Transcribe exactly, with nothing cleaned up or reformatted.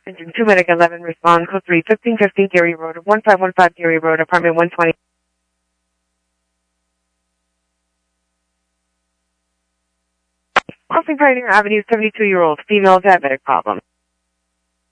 Engine two Medic eleven, respond, code three, fifteen fifteen Gary Road, one five one five Gary Road, apartment one twenty. Crossing Pioneer Avenue, seventy-two-year-old female diabetic problem.